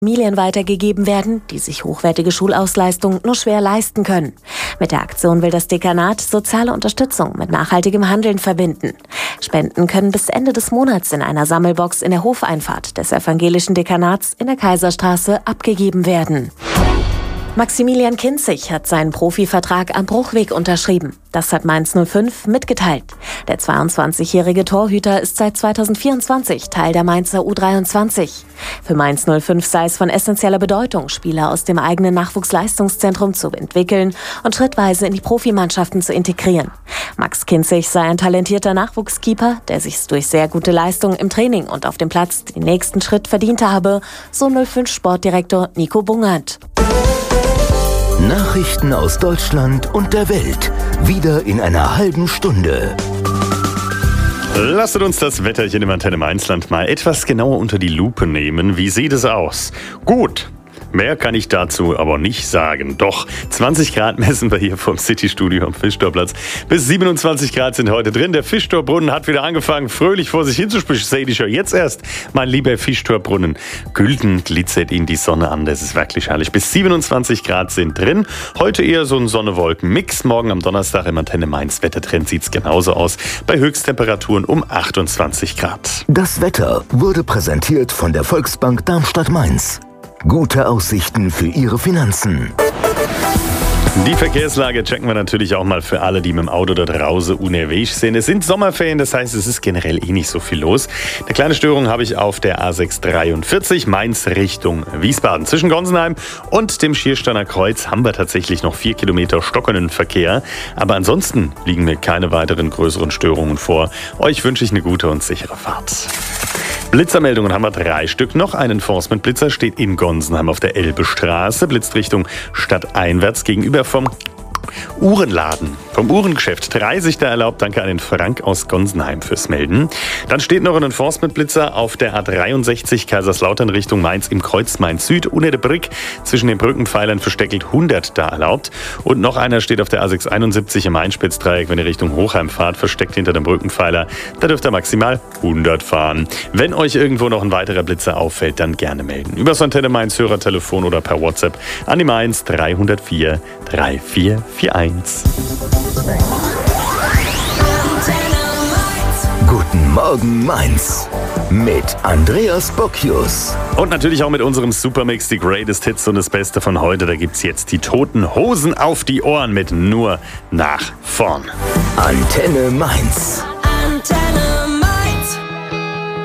Familien weitergegeben werden, die sich hochwertige Schulausleistung nur schwer leisten können. Mit der Aktion will das Dekanat soziale Unterstützung mit nachhaltigem Handeln verbinden. Spenden können bis Ende des Monats in einer Sammelbox in der Hofeinfahrt des evangelischen Dekanats in der Kaiserstraße abgegeben werden. Maximilian Kinzig hat seinen Profivertrag am Bruchweg unterschrieben. Das hat Mainz 05 mitgeteilt. Der 22-jährige Torhüter ist seit 2024 Teil der Mainzer U23. Für Mainz 05 sei es von essentieller Bedeutung, Spieler aus dem eigenen Nachwuchsleistungszentrum zu entwickeln und schrittweise in die Profimannschaften zu integrieren. Max Kinzig sei ein talentierter Nachwuchskeeper, der sich durch sehr gute Leistungen im Training und auf dem Platz den nächsten Schritt verdient habe, so 05-Sportdirektor Nico Bungert. Nachrichten aus Deutschland und der Welt. Wieder in einer halben Stunde. Lasst uns das Wetterchen im Antenne Mainzland mal etwas genauer unter die Lupe nehmen. Wie sieht es aus? Gut. Mehr kann ich dazu aber nicht sagen. Doch 20 Grad messen wir hier vom City-Studio am Fischtorplatz. Bis 27 Grad sind heute drin. Der Fischtorbrunnen hat wieder angefangen, fröhlich vor sich hinzusprechen. Seht ihr schon jetzt erst, mein lieber Fischtorbrunnen. Gülden glitzert ihn die Sonne an. Das ist wirklich herrlich. Bis 27 Grad sind drin. Heute eher so ein Sonne-Wolken-Mix. Morgen am Donnerstag im Antenne Mainz Wettertrend sieht es genauso aus. Bei Höchsttemperaturen um 28 Grad. Das Wetter wurde präsentiert von der Volksbank Darmstadt-Mainz. Gute Aussichten für Ihre Finanzen. Die Verkehrslage checken wir natürlich auch mal für alle, die mit dem Auto da draußen unterwegs sind. Es sind Sommerferien, das heißt, es ist generell nicht so viel los. Eine kleine Störung habe ich auf der A643 Mainz Richtung Wiesbaden. Zwischen Gonsenheim und dem Schiersteiner Kreuz haben wir tatsächlich noch 4 Kilometer stockenden Verkehr. Aber ansonsten liegen mir keine weiteren größeren Störungen vor. Euch wünsche ich eine gute und sichere Fahrt. Blitzermeldungen haben wir 3 Stück. Noch ein Enforcement-Blitzer steht in Gonsenheim auf der Elbestraße. Blitzt Richtung stadteinwärts gegenüber vom Uhrenladen, vom Uhrengeschäft. 30 da erlaubt. Danke an den Frank aus Gonsenheim fürs Melden. Dann steht noch ein Enforcement-Blitzer auf der A63 Kaiserslautern Richtung Mainz im Kreuz Mainz Süd. Unter der Brücke zwischen den Brückenpfeilern versteckelt 100 da erlaubt. Und noch einer steht auf der A671 im Einspitzdreieck, wenn ihr Richtung Hochheim fahrt, versteckt hinter dem Brückenpfeiler. Da dürft ihr maximal 100 fahren. Wenn euch irgendwo noch ein weiterer Blitzer auffällt, dann gerne melden. Über das Antenne Mainz Hörertelefon oder per WhatsApp an die Mainz 304 3441. Guten Morgen Mainz mit Andreas Bocchius. Und natürlich auch mit unserem Supermix, die Greatest Hits und das Beste von heute. Da gibt's jetzt die Toten Hosen auf die Ohren mit Nur nach vorn. Antenne Mainz.